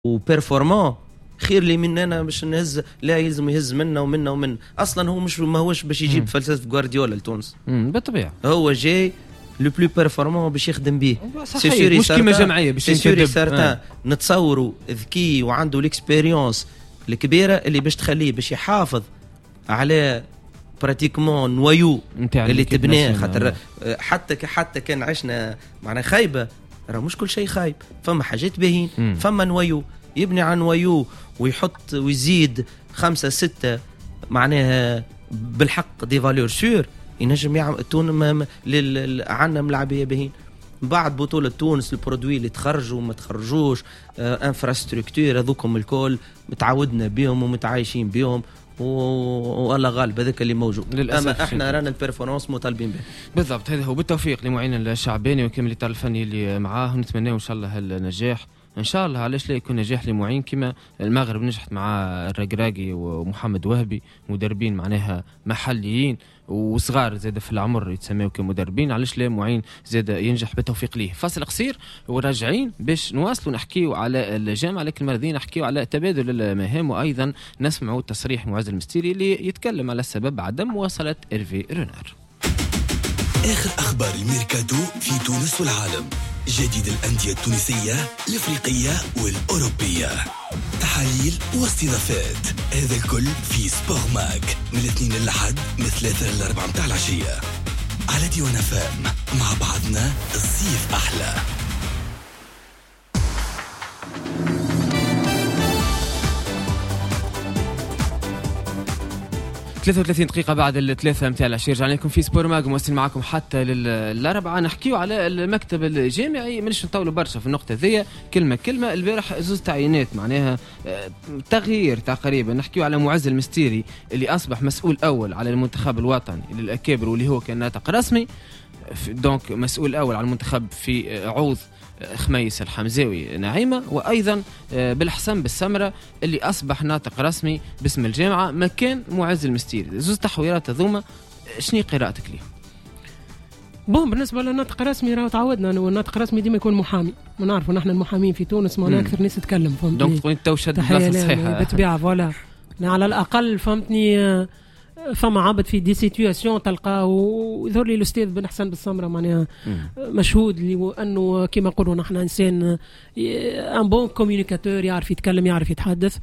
وبيرفورمون خير لي مننا باش نهز، لا يلزم يهز منا ومنا اصلا هو ما هوش باش يجيب فلسفه غوارديولا لتونس بالطبيعه، هو جاي لو بلو بيرفورمون باش يخدم به. صحيح مش كيما جمعيه باش ينتدب. نتصوروا ذكي وعنده الاكسبيريونس الكبيره اللي باش تخليه باش يحافظ على براتيكمون نوايو اللي تبناه. خاطر حتى كان عشنا معنا خايبه، راه مش كل شيء خايب، فما حاجات باهين، فما نوايو يبني عن نوايو ويحط ويزيد 5-6 معناها بالحق دي فالور سور ينجم يعمل تون عنا ملاعبيه باهين. بعد بطولة تونس البرودوي اللي تخرجوا وما تخرجوش انفراستركتور هذوكم الكل متعودنا بهم ومتعايشين بهم والله غالب هذاك اللي موجود. اما احنا رانا البيرفورمانس مطالبين به بالضبط. هذا هو بالتوفيق لمعين الشعباني وكامل الاطار الفني اللي معاه، ونتمناه ان شاء الله النجاح ان شاء الله. علاش لا يكون نجاح لمعين كما المغرب نجحت مع الرقراقي ومحمد وهبي، مدربين معناها محليين وصغار زاد في العمر يتسموا كمدربين. علاش لا معين زاد ينجح بالتوفيق ليه. فاصل قصير وراجعين باش نواصلوا نحكيوا على الجامعه، لكن المره دي نحكيوا على تبادل المهام، وايضا نسمعوا تصريح معز المستيري اللي يتكلم على سبب عدم مواصله إيرفي رونار. آخر أخبار الميركاتو في تونس والعالم، جديد الأندية التونسية الإفريقية والأوروبية، تحاليل واستضافات، هذا الكل في سبور ماك من الاثنين للحد من 3 ل 4 متاع العشية على ديوان فام. مع بعضنا الصيف أحلى. 33 دقيقة بعد 3 متاع العشية رجعنا لكم في سبور ماغ، مواصلين معكم حتى للأربعة. نحكيو على المكتب الجامعي، مانيش نطولوا برشا في النقطة ذي، كلمة البارح زوز تعيينات معناها تغيير تقريبا. نحكيو على معز المستيري اللي أصبح مسؤول أول على المنتخب الوطني للأكابر واللي هو كان ناطق رسمي، دونك مسؤول أول على المنتخب في عوض خميس الحمزاوي نعيمة، وأيضا بالحسن بالسمرة اللي أصبح ناطق رسمي باسم الجامعة مكان معز المستيري. زوز تحويرات هذوما شنو قراءتك ليه؟ بالنسبة للناطق الرسمي راه تعودنا انه الناطق الرسمي ديما يكون محامي، ونعرفوا نحن المحامين في تونس ما اكثر ناس تتكلم، فهمتني؟ دونك تقول انت وشد بلاصة صحيحة بالطبيعة فوالا. على الأقل فهمتني فما عبد في دي سيتواسيون تلقاه، ويظهر لي الاستاذ بن حسن بالسمره معناها مشهود لي انه كما نقولوا نحن انسان ان بون كوميونيكاتور، يعرف يتكلم يعرف يتحدث،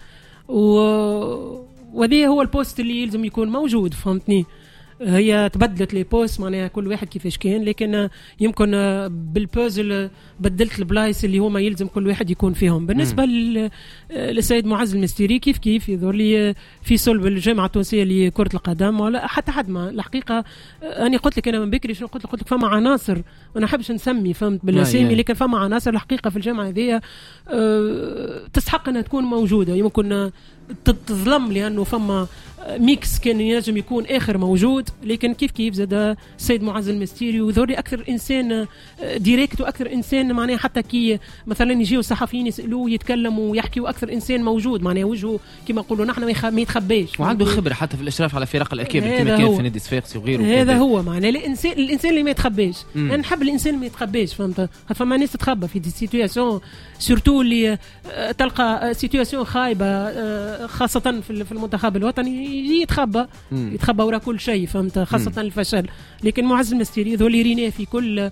وهذا هو البوست اللي يلزم يكون موجود، فهمتني؟ هي تبدلت لي بوست معناها كل واحد كيفاش كان، لكن يمكن بالبوزل بدلت البلايص اللي هما يلزم كل واحد يكون فيهم. بالنسبه للسيد معز المستيري كيف يظهر لي في صلب الجامعه التونسيه لكره القدم، ولا حتى حد ما الحقيقه انا قلت لك انا من بكري شنو قلت لك فما عناصر، وانا نحبش نسمي فهمت بالاسامي، لكن فما عناصر الحقيقه في الجامعه هذه تستحق انها تكون موجوده. يمكن تظلم لانه فما ميكس كان ينجم يكون اخر موجود، لكن كيف زاد السيد معز المستيري وذوري اكثر انسان ديريكت واكثر انسان معناه، حتى كي مثلا يجيو الصحفيين يسالوه يتكلموا ويحكيوا اكثر انسان موجود معناه وجهه كما نقولوا نحن ما يتخباش، وعنده خبره حتى في الاشراف على فرق الاكابر كما كان في نادي صفاقسي وغيره. هذا هو معناه الانسان اللي ما يتخباش. انا نحب الانسان اللي ما يتخباش، فهمت؟ فما ناس تتخبى في دي سيتوياسيون سورتو اللي تلقى سيتوياسيون خايبه، خاصه في المنتخب الوطني يتخبى وراء كل شيء، فهمت؟ خاصة الفشل. لكن معز المستيري ذولي ريناه في كل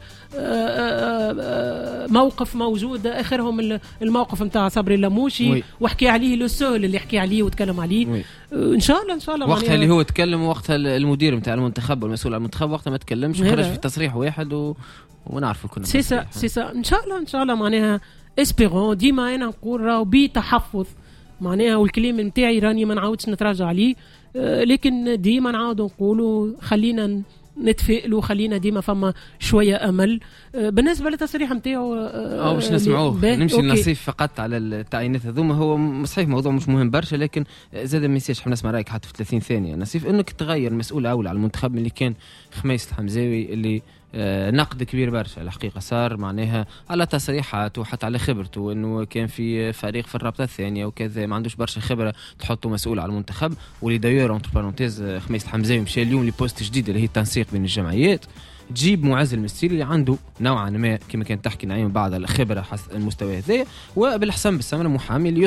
موقف موجود، آخرهم الموقف متاع صبري اللاموشي وحكي عليه لوسول اللي حكي عليه وتكلم عليه. إن شاء الله وقتها اللي هو تكلم، وقتها المدير متاع المنتخب والمسؤول عن المنتخب وقتها ما تكلمش، خرج في تصريح واحد ونعرف كنا سيسا إن شاء الله معناها اسبيرون. ديما أنا نقول راهو بتحفظ معناها، والكلام نتاعي راني ما نعاودش نتراجع عليه، لكن ديما نعاود نقولوا خلينا نتفائلوا، خلينا ديما فما شويه امل. بالنسبه للتصريح نتاعو باش نسمعوه نمشي لنصيف فقط على التعيينات هذوما. هو صحيح موضوع مش مهم برشا، لكن زاد ما يصيرش حنا نسمع رايك حتى في 30 ثانيه نصيف انك تغير مسؤول اول على المنتخب من اللي كان خميس الحمزاوي اللي نقد كبير برشا الحقيقة صار معناها على تصريحاته وحتى على خبرته، انه كان في فريق في الرابطة الثانية وكذا ما عندوش برشا خبرة تحطه مسؤول على المنتخب. واللي دايور انتر بارونتيز خميس الحمزاوي مشى اليوم لبوست جديد اللي هي التنسيق بين الجمعيات، تجيب معز المستيري اللي عنده نوعا ما كما كانت تحكي نعيم بعض الخبره حسب المستوى هذا، وبالحسن بالسمره محامي اللي